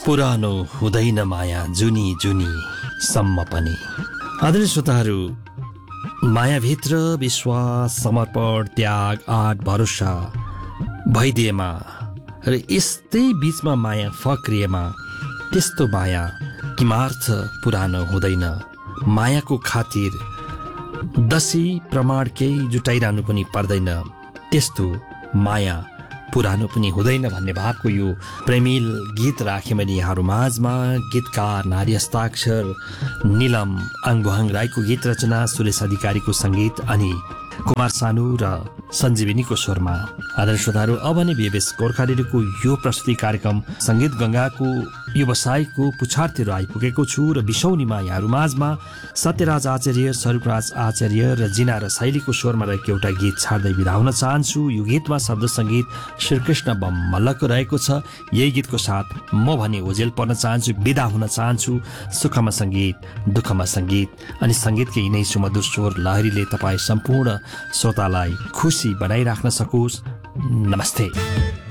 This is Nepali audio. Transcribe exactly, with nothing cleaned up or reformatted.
पुरानो हुँदैन माया जुनी जुनी सम्म पनि। आदरणीय श्रोताहरू, मायाभित्र विश्वास, समर्पण, त्याग, आँट, भरोसा भइदिएमा र यस्तै बीचमा माया फक्रिएमा त्यस्तो माया किमार्थ पुरानो हुँदैन। मायाको खातिर दसी प्रमाण केही जुटाइरहनु पनि पर्दैन, त्यस्तो माया पुरानो पनि हुँदैन भन्ने भावको यो प्रेमिल गीत राखेँ मैले यहाँहरू माझमा। गीतकार नारी हस्ताक्षर निलम आङबुहाङ राईको गीत रचना, सुरेश अधिकारीको सङ्गीत अनि कुमार सानु र सञ्जीविनीको स्वरमा। आदरणीय श्रोताहरू, अब नै बीएबीएस गोर्खा रेडियोको यो प्रस्तुति कार्यक्रम सङ्गीत गङ्गाको व्यवसायको पुछारतिर आइपुगेको छु र बिसौनीमा यहाँहरू माझमा सत्यराज आचार्य, स्वरूपराज आचार्य र जिना र शैलीको स्वरमा रहेको एउटा गीत छाड्दै बिदा हुन चाहन्छु। यो गीतमा शब्द सङ्गीत श्रीकृष्ण बम मल्लको रहेको छ। यही गीतको साथ म भने ओझेल पर्न चाहन्छु, बिदा हुन चाहन्छु। सुखमा सङ्गीत, दुःखमा सङ्गीत अनि सङ्गीतकै यिनै सुमधुर स्वर लहरीले तपाईँ सम्पूर्ण श्रोतालाई खुसी बनाइराख्न सकोस्। नमस्ते।